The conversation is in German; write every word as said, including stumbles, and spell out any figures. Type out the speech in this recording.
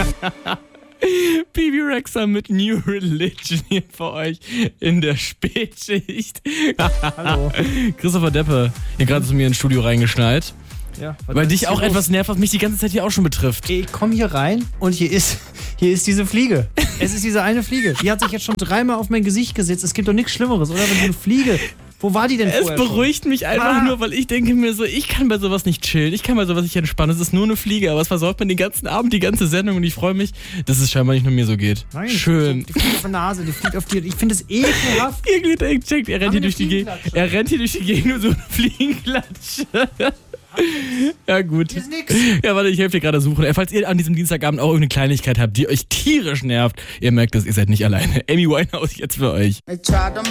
Bibi Rexa mit New Religion hier für euch in der Spätschicht. Hallo. Christopher Deppe, hier gerade zu mir ins Studio reingeschnallt. Ja, weil dich auch los? Etwas nervt, was mich die ganze Zeit hier auch schon betrifft. Ich komme hier rein und hier ist, hier ist diese Fliege. Es ist diese eine Fliege. Die hat sich jetzt schon dreimal auf mein Gesicht gesetzt. Es gibt doch nichts Schlimmeres, oder? Wenn so eine Fliege... Wo war die denn vorher? Es beruhigt schon? mich einfach ah. nur, weil ich denke mir so, ich kann bei sowas nicht chillen, ich kann bei sowas nicht entspannen. Es ist nur eine Fliege, aber es versorgt mir den ganzen Abend, die ganze Sendung und ich freue mich, dass es scheinbar nicht nur mir so geht. Nein, schön. Die fliegt auf die Nase, die fliegt auf die... Ich finde es ekelhaft. Ihr checkt, er rennt hier durch die Gegend. Er rennt hier durch die Gegend und so eine Fliegenklatsche. Ja, gut. Hier ist nix. Ja, warte, ich helfe dir gerade suchen. Falls ihr an diesem Dienstagabend auch irgendeine Kleinigkeit habt, die euch tierisch nervt, ihr merkt es, ihr seid nicht alleine. Amy Winehouse jetzt für euch.